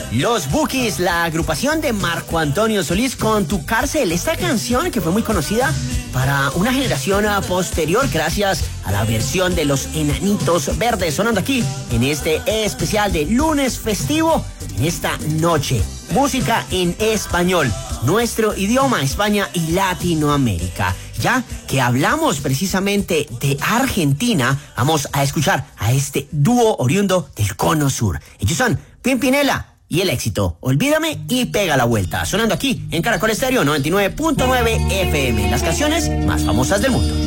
Los Bukis, la agrupación de Marco Antonio Solís con Tu Cárcel. Esta canción que fue muy conocida para una generación posterior gracias a la versión de Los Enanitos Verdes, sonando aquí en este especial de lunes festivo en esta noche. Música en español, nuestro idioma, España y Latinoamérica. Ya que hablamos precisamente de Argentina, vamos a escuchar a este dúo oriundo del Cono Sur. Ellos son Pimpinela y El Éxito, Olvídame y Pega la Vuelta, sonando aquí en Caracol Estéreo 99.9 FM, las canciones más famosas del mundo.